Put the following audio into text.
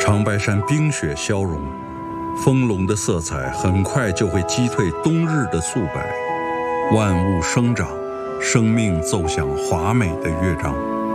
长白山冰雪消融，丰隆的色彩很快就会击退冬日的素白，万物生长，生命奏响华美的乐章。